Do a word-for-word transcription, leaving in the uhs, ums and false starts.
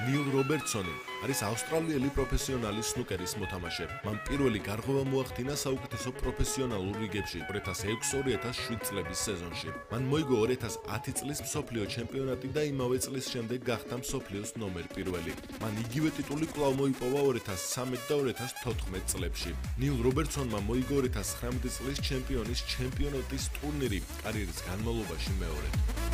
ნილ რობერტსონი არის ავსტრალიელი პროფესიონალი სნუკერის მოთამაშე. მან პირველი გარღვევა მოახდინა საუკეთესო პროფესიონალურ რიგებში ორი ათას ექვსი ორი ათას შვიდ წლების სეზონში. მან მოიგო ორი ათას ათი წლის მსოფლიო ჩემპიონატი და იმავე წლის შემდეგ გახდა მსოფლიოს ნომერ პირველი. მან იგივე ტიტული კვლავ მოიპოვა ორი ათას ცხრამეტ და ორი ათას თოთხმეტ წლებში. ნილ რობერტსონმა მოიგო ორი ათას ცხრამეტ წლის ჩემპიონის ჩემპიონატის ტურნირი კარიერის განმავლობაში მეორე.